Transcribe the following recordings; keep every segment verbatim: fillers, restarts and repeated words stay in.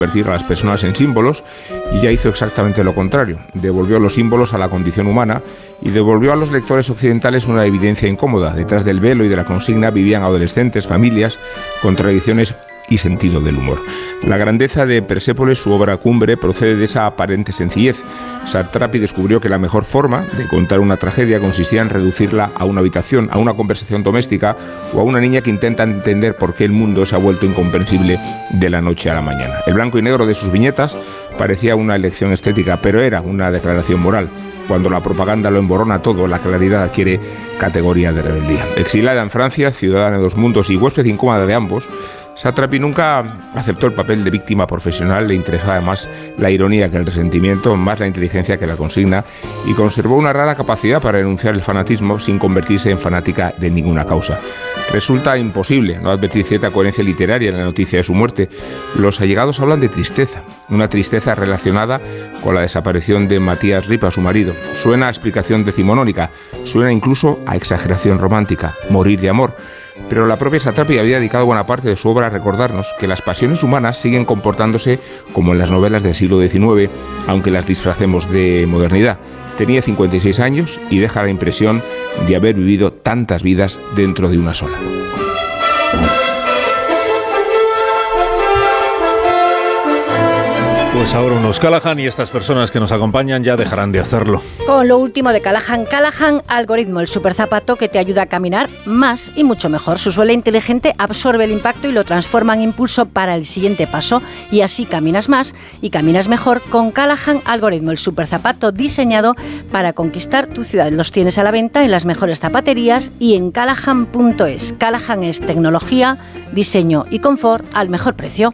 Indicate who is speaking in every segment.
Speaker 1: convertir a las personas en símbolos, y ya hizo exactamente lo contrario. Devolvió los símbolos a la condición humana y devolvió a los lectores occidentales una evidencia incómoda. Detrás del velo y de la consigna vivían adolescentes, familias, con tradiciones y sentido del humor. La grandeza de Persépolis, su obra cumbre, procede de esa aparente sencillez. Satrapi descubrió que la mejor forma de contar una tragedia consistía en reducirla a una habitación, a una conversación doméstica o a una niña que intenta entender por qué el mundo se ha vuelto incomprensible de la noche a la mañana. El blanco y negro de sus viñetas parecía una elección estética, pero era una declaración moral. Cuando la propaganda lo emborrona todo, la claridad adquiere categoría de rebeldía. Exilada en Francia, ciudadana de dos mundos y huésped incómoda de ambos, Satrapi nunca aceptó el papel de víctima profesional. Le interesaba más la ironía que el resentimiento, más la inteligencia que la consigna, y conservó una rara capacidad para denunciar el fanatismo sin convertirse en fanática de ninguna causa. Resulta imposible no advertir cierta coherencia literaria en la noticia de su muerte. Los allegados hablan de tristeza, una tristeza relacionada con la desaparición de Matías Ripa, su marido. Suena a explicación decimonónica, suena incluso a exageración romántica, morir de amor. Pero la propia Satrapi había dedicado buena parte de su obra a recordarnos que las pasiones humanas siguen comportándose como en las novelas del siglo diecinueve, aunque las disfracemos de modernidad. Tenía cincuenta y seis años y deja la impresión de haber vivido tantas vidas dentro de una sola.
Speaker 2: Pues ahora unos Callahan, y estas personas que nos acompañan ya dejarán de hacerlo.
Speaker 3: Con lo último de Callahan, Callahan Algoritmo, el superzapato que te ayuda a caminar más y mucho mejor. Su suela inteligente absorbe el impacto y lo transforma en impulso para el siguiente paso, y así caminas más y caminas mejor con Callahan Algoritmo, el superzapato diseñado para conquistar tu ciudad. Los tienes a la venta en las mejores zapaterías y en callahan punto es. Callahan es tecnología, diseño y confort al mejor precio.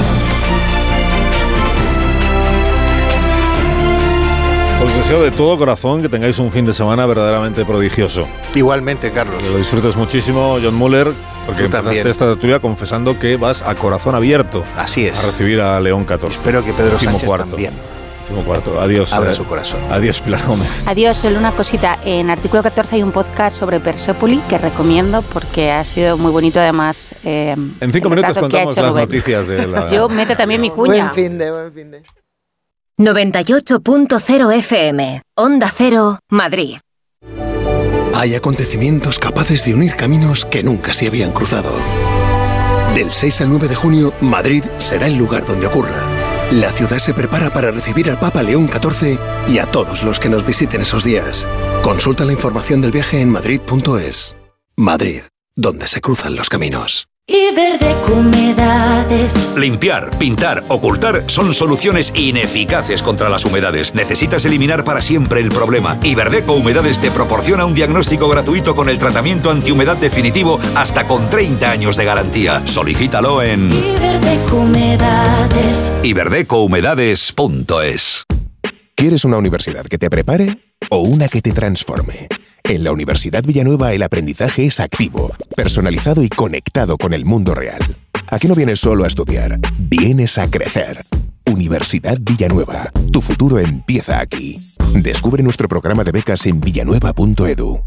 Speaker 2: Os deseo de todo corazón que tengáis un fin de semana verdaderamente prodigioso.
Speaker 4: Igualmente, Carlos.
Speaker 2: Que lo disfrutes muchísimo, John Muller, porque
Speaker 4: Tú
Speaker 2: empezaste
Speaker 4: también.
Speaker 2: esta tertulia confesando que vas a corazón abierto.
Speaker 4: Así es.
Speaker 2: A recibir a León catorce.
Speaker 4: Espero que Pedro
Speaker 2: Décimo
Speaker 4: Sánchez
Speaker 2: cuarto.
Speaker 4: también.
Speaker 2: Décimo cuarto. Adiós.
Speaker 4: Abra
Speaker 2: eh.
Speaker 4: su corazón.
Speaker 2: Adiós, Pilar Gómez.
Speaker 5: Adiós, solo una cosita. En Artículo catorce hay un podcast sobre Persépolis que recomiendo porque ha sido muy bonito, además. Eh,
Speaker 2: En cinco
Speaker 5: el
Speaker 2: minutos
Speaker 5: retrato que ha
Speaker 2: contamos
Speaker 5: hecho
Speaker 2: las
Speaker 5: Rubén.
Speaker 2: noticias de la...
Speaker 5: Yo meto también mi cuña.
Speaker 6: Buen fin de, buen fin de.
Speaker 7: noventa y ocho punto cero F M, Onda Cero, Madrid.
Speaker 8: Hay acontecimientos capaces de unir caminos que nunca se habían cruzado. Del seis al nueve de junio, Madrid será el lugar donde ocurra. La ciudad se prepara para recibir al Papa León catorce y a todos los que nos visiten esos días. Consulta la información del viaje en madrid punto es. Madrid, donde se cruzan los caminos.
Speaker 9: Iberdeco Humedades.
Speaker 10: Limpiar, pintar, ocultar son soluciones ineficaces contra las humedades. Necesitas eliminar para siempre el problema. Iberdeco Humedades te proporciona un diagnóstico gratuito con el tratamiento antihumedad definitivo hasta con treinta años de garantía. Solicítalo en
Speaker 9: Iberdeco Humedades.
Speaker 10: iberdeco humedades punto es.
Speaker 11: ¿Quieres una universidad que te prepare o una que te transforme? En la Universidad Villanueva el aprendizaje es activo, personalizado y conectado con el mundo real. Aquí no vienes solo a estudiar, vienes a crecer. Universidad Villanueva, tu futuro empieza aquí. Descubre nuestro programa de becas en villanueva punto edu.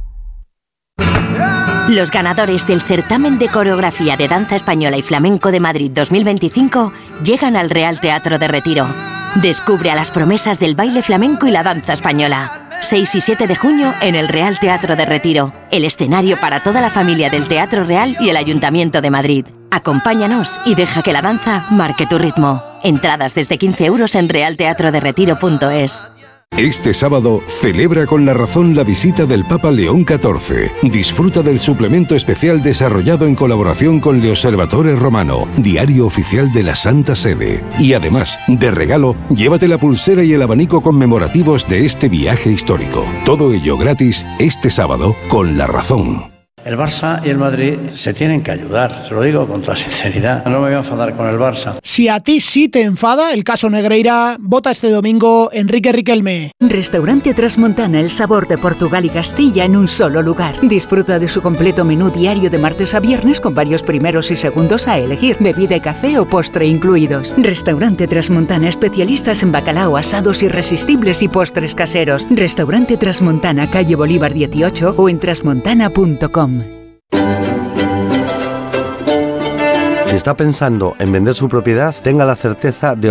Speaker 7: Los ganadores del certamen de coreografía de danza española y flamenco de Madrid dos mil veinticinco llegan al Real Teatro de Retiro. Descubre a las promesas del baile flamenco y la danza española. seis y siete de junio en el Real Teatro de Retiro, el escenario para toda la familia del Teatro Real y el Ayuntamiento de Madrid. Acompáñanos y deja que la danza marque tu ritmo. Entradas desde quince euros en real teatro de retiro punto es.
Speaker 12: Este sábado celebra con La Razón la visita del Papa León catorce. Disfruta del suplemento especial desarrollado en colaboración con Le Osservatore Romano, diario oficial de la Santa Sede. Y además, de regalo, llévate la pulsera y el abanico conmemorativos de este viaje histórico. Todo ello gratis este sábado con La Razón.
Speaker 13: El Barça y el Madrid se tienen que ayudar, se lo digo con toda sinceridad. No me voy a enfadar con el Barça.
Speaker 14: Si a ti sí te enfada el caso Negreira, vota este domingo Enrique Riquelme.
Speaker 15: Restaurante Trasmontana, el sabor de Portugal y Castilla en un solo lugar. Disfruta de su completo menú diario de martes a viernes con varios primeros y segundos a elegir, bebida y café o postre incluidos. Restaurante Trasmontana, especialistas en bacalao, asados irresistibles y postres caseros. Restaurante Trasmontana, calle Bolívar dieciocho o en trasmontana punto com.
Speaker 16: Si
Speaker 4: está pensando en vender su propiedad tenga la certeza de